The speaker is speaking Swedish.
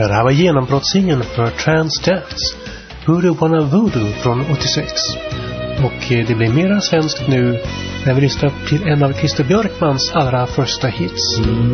Ja, det här var genombrottssingeln för Transdance, Voodoo Wanna Voodoo från 86. Och det blir mera svenskt nu när vi lyssnar till en av Christer Björkmans allra första hits.